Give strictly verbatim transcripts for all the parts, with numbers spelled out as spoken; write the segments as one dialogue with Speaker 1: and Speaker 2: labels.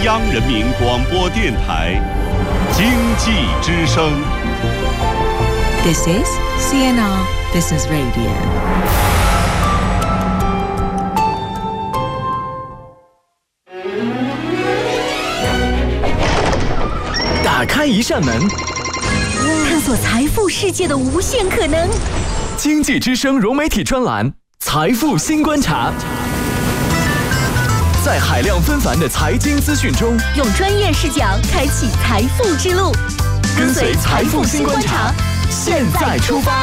Speaker 1: 央人民广播电台经济之声。
Speaker 2: This is C N R Business Radio。
Speaker 3: 打开一扇门，
Speaker 4: 探索财富世界的无限可能。
Speaker 3: 经济之声融媒体专栏《财富新观察》，在海量纷繁的财经资讯中，
Speaker 4: 用专业视角开启财富之路。
Speaker 3: 跟随财富新观察，现在出发。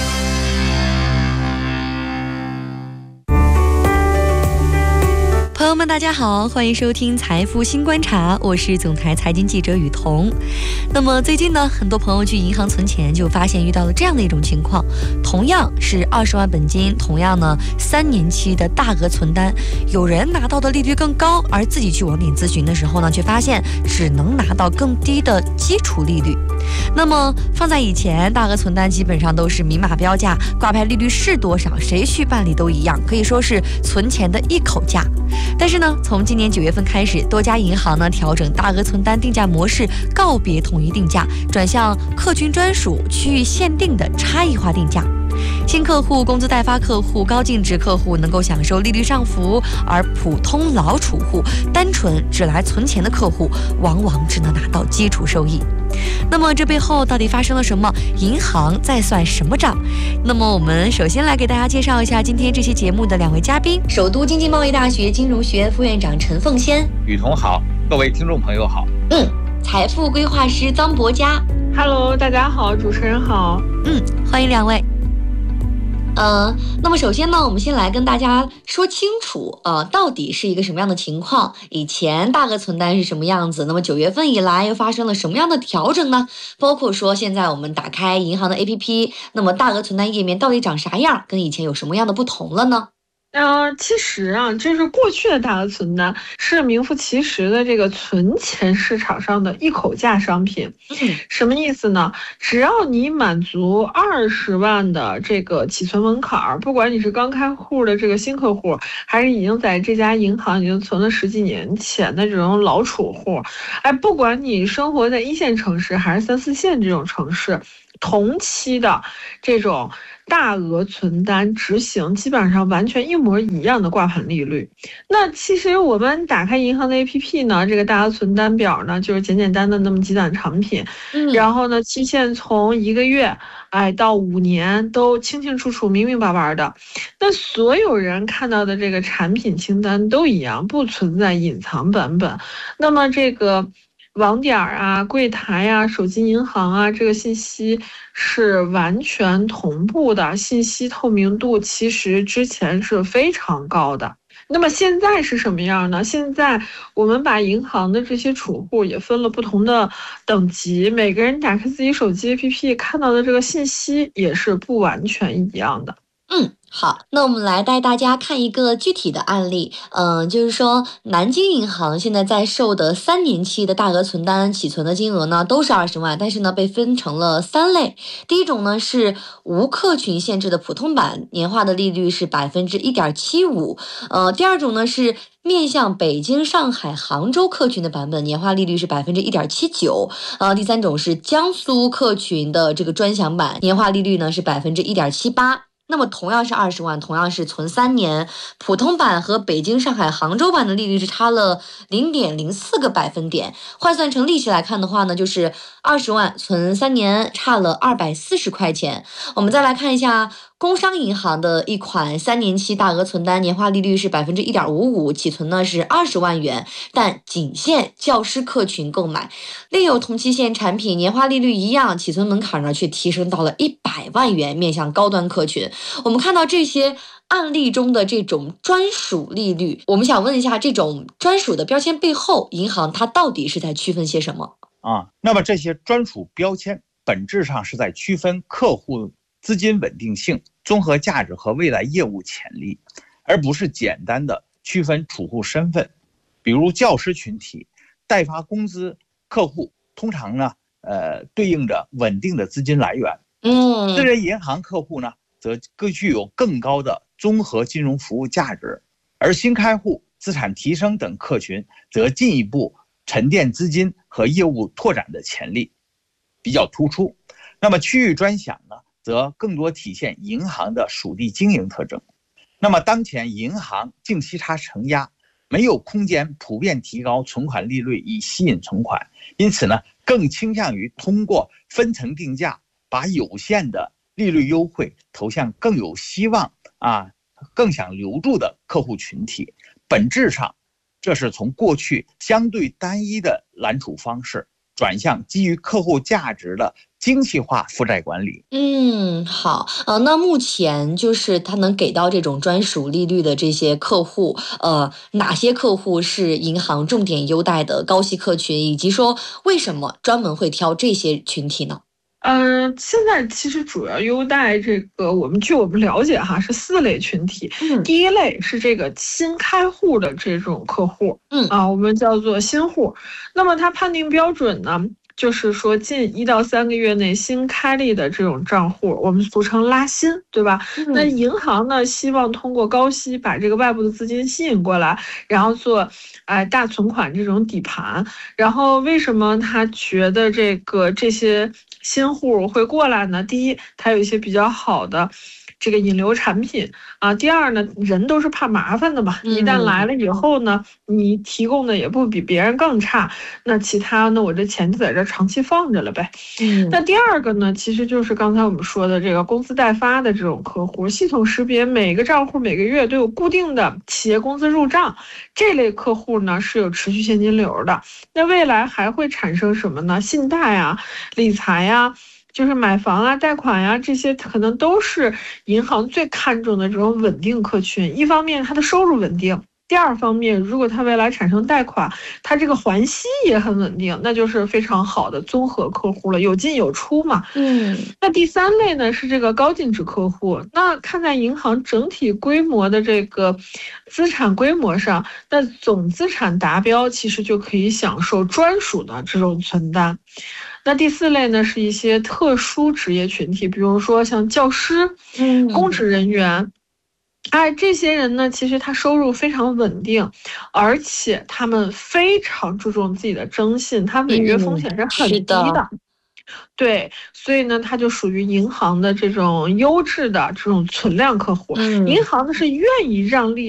Speaker 5: 朋友们大家好，欢迎收听财富新观察，我是总台财经记者雨桐。那么最近呢，很多朋友去银行存钱，就发现遇到了这样的一种情况，同样是二十万本金，同样呢三年期的大额存单，有人拿到的利率更高，而自己去网点咨询的时候呢，却发现只能拿到更低的基础利率。那么放在以前，大额存单基本上都是明码标价，挂牌利率是多少，谁去办理都一样，可以说是存钱的一口价。但是呢，从今年九月份开始，多家银行呢调整大额存单定价模式，告别统一定价，转向客群专属、区域限定的差异化定价。新客户、工资代发客户、高净值客户能够享受利率上浮，而普通老储户、单纯只来存钱的客户，往往只能拿到基础收益。那么这背后到底发生了什么？银行在算什么账？那么我们首先来给大家介绍一下今天这期节目的两位嘉宾：首都经济贸易大学金融学院副院长陈凤仙。
Speaker 6: 雨桐好，各位听众朋友好。
Speaker 5: 嗯，财富规划师臧博佳。
Speaker 7: Hello， 大家好，主持人好。
Speaker 5: 嗯，欢迎两位。呃，那么首先呢，我们先来跟大家说清楚，呃，到底是一个什么样的情况？以前大额存单是什么样子？那么九月份以来又发生了什么样的调整呢？包括说现在我们打开银行的 A P P， 那么大额存单页面到底长啥样？跟以前有什么样的不同了呢？
Speaker 7: 呃，其实啊，就是过去的大额存单是名副其实的这个存钱市场上的一口价商品。
Speaker 5: 嗯，
Speaker 7: 什么意思呢？只要你满足二十万的这个起存门槛，不管你是刚开户的这个新客户，还是已经在这家银行已经存了十几年钱的这种老储户，哎，不管你生活在一线城市还是三四线这种城市，同期的这种大额存单执行基本上完全一模一样的挂盘利率。那其实我们打开银行的 A P P 呢，这个大额存单表呢，就是简简单单的那么几档产品，
Speaker 5: 嗯，
Speaker 7: 然后呢，期限从一个月哎到五年都清清楚楚、明明白白的。那所有人看到的这个产品清单都一样，不存在隐藏版本。那么这个网点啊、柜台啊、手机银行啊，这个信息是完全同步的，信息透明度其实之前是非常高的。那么现在是什么样呢？现在我们把银行的这些储户也分了不同的等级，每个人打开自己手机 A P P 看到的这个信息也是不完全一样的。
Speaker 5: 嗯，好，那我们来带大家看一个具体的案例。嗯、呃，就是说南京银行现在在售的三年期的大额存单起存的金额呢都是二十万，但是呢被分成了三类。第一种呢是无客群限制的普通版，年化的利率是百分之一点七五。呃，第二种呢是面向北京、上海、杭州客群的版本，年化利率是百分之一点七九。呃，第三种是江苏客群的这个专享版，年化利率呢是百分之一点七八。那么同样是二十万，同样是存三年，普通版和北京、上海、杭州版的利率是差了 零点零四个百分点，换算成利息来看的话呢，就是二十万存三年差了二百四十块钱。我们再来看一下工商银行的一款三年期大额存单，年化利率是百分之一点五五，起存呢是二十万元，但仅限教师客群购买。另有同期限产品，年化利率一样，起存门槛呢却提升到了一百万元，面向高端客群。我们看到这些案例中的这种专属利率，我们想问一下，这种专属的标签背后，银行它到底是在区分些什么
Speaker 6: 啊？那么这些专属标签本质上是在区分客户资金稳定性、综合价值和未来业务潜力，而不是简单的区分储户身份。比如教师群体、代发工资客户，通常呢，呃，对应着稳定的资金来源。
Speaker 5: 嗯，
Speaker 6: 私人银行客户呢，则更具有更高的综合金融服务价值，而新开户、资产提升等客群则进一步沉淀资金和业务拓展的潜力比较突出。那么区域专享呢，则更多体现银行的属地经营特征。那么当前银行净息差承压，没有空间普遍提高存款利率以吸引存款，因此呢，更倾向于通过分层定价，把有限的利率优惠投向更有希望啊、更想留住的客户群体。本质上，这是从过去相对单一的揽储方式，转向基于客户价值的精细化负债管理。
Speaker 5: 嗯，好，呃，那目前就是他能给到这种专属利率的这些客户，呃，哪些客户是银行重点优待的高息客群，以及说为什么专门会挑这些群体呢？
Speaker 7: 嗯、呃，现在其实主要优待这个，我们据我们了解哈，是四类群体。
Speaker 5: 嗯，
Speaker 7: 第一类是这个新开户的这种客户，
Speaker 5: 嗯
Speaker 7: 啊，我们叫做新户。那么它判定标准呢，就是说近一到三个月内新开立的这种账户，我们俗称拉新，对吧？
Speaker 5: 嗯、
Speaker 7: 那银行呢，希望通过高息把这个外部的资金吸引过来，然后做哎、呃、大存款这种底盘。然后为什么他觉得这个这些新户会过来呢？第一，它有一些比较好的这个引流产品啊。第二呢，人都是怕麻烦的嘛，一旦来了以后呢，你提供的也不比别人更差，那其他呢，我这钱就在这长期放着了呗。
Speaker 5: 嗯，
Speaker 7: 那第二个呢，其实就是刚才我们说的这个工资代发的这种客户，系统识别每个账户每个月都有固定的企业工资入账，这类客户呢是有持续现金流的。那未来还会产生什么呢？信贷啊、理财呀、就是买房啊、贷款呀、这些可能都是银行最看重的这种稳定客群。一方面它的收入稳定，第二方面如果它未来产生贷款，它这个还息也很稳定，那就是非常好的综合客户了，有进有出嘛。
Speaker 5: 嗯，
Speaker 7: 那第三类呢是这个高净值客户。那看在银行整体规模的这个资产规模上，那总资产达标其实就可以享受专属的这种存单。那第四类呢是一些特殊职业群体，比如说像教师、
Speaker 5: 嗯，
Speaker 7: 公职人员。哎，这些人呢，其实他收入非常稳定，而且他们非常注重自己的征信，他违约风险是很低的。
Speaker 5: 嗯，是的。
Speaker 7: 对，所以呢，它就属于银行的这种优质的这种存量客户。
Speaker 5: 嗯，
Speaker 7: 银行呢是愿意让利